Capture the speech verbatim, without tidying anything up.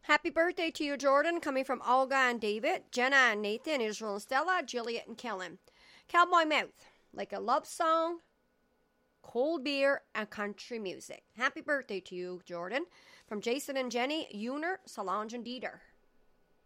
Happy birthday to you, Jordan, coming from Olga and David, Jenna and Nathan, Israel and Stella, Juliet and Kellen. Cowboy Mouth, like a love song, cold beer, and country music. Happy birthday to you, Jordan. From Jason and Jenny, Uner, Solange and Dieter.